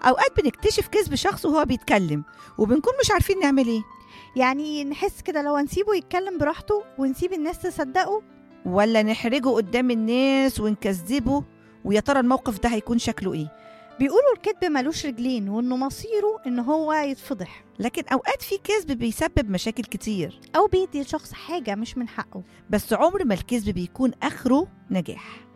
أوقات بنكتشف كذب شخص وهو بيتكلم وبنكون مش عارفين نعمل إيه، يعني نحس كده لو نسيبه يتكلم براحته ونسيب الناس تصدقه، ولا نحرجه قدام الناس ونكذبه، ويا ترى الموقف ده هيكون شكله إيه؟ بيقولوا الكذب ملوش رجلين وإنه مصيره إن هو يتفضح، لكن أوقات في كذب بيسبب مشاكل كتير، أو بيدي لشخص حاجة مش من حقه. بس عمر ما الكذب بيكون آخره نجاح.